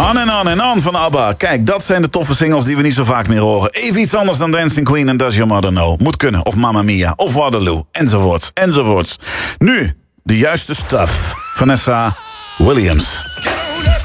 On and on van ABBA. Kijk, dat zijn de toffe singles die we niet zo vaak meer horen. Even iets anders dan Dancing Queen en Does Your Mother Know. Moet kunnen, of Mamma Mia, of Waterloo, enzovoorts. Nu, de juiste stuff. Vanessa Williams.